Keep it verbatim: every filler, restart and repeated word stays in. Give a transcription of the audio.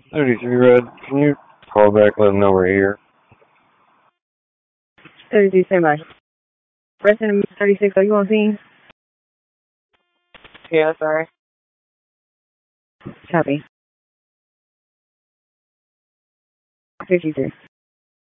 thirty-three Red, can you call back, let them know we're here? thirty-three, stand by. Resident thirty-six, are you on scene? Yeah, sorry. Copy. fifty-three.